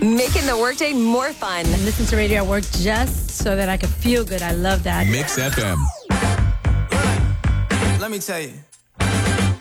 Making the workday more fun. Listen to radio at work just so that I can feel good. I love that. Mix FM. Let me tell you.